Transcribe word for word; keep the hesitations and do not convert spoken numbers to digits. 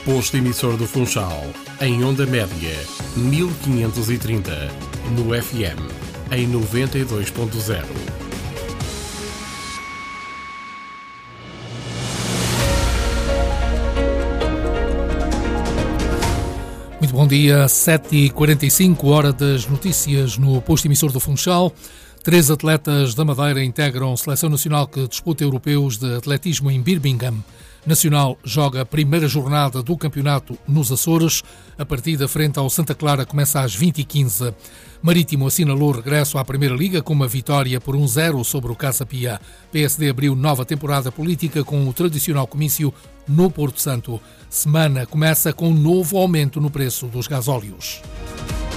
Posto emissor do Funchal, em onda média, mil quinhentos e trinta, no F M, em noventa e dois ponto zero. Muito bom dia, sete e quarenta e cinco, hora das notícias no Posto emissor do Funchal. Três atletas da Madeira integram a seleção nacional que disputa europeus de atletismo em Birmingham. Nacional joga a primeira jornada do campeonato nos Açores. A partida frente ao Santa Clara começa às vinte e quinze. Marítimo assinalou regresso à Primeira Liga com uma vitória por um zero sobre o Casa Pia. P S D abriu nova temporada política com o tradicional comício no Porto Santo. Semana começa com um novo aumento no preço dos gasóleos.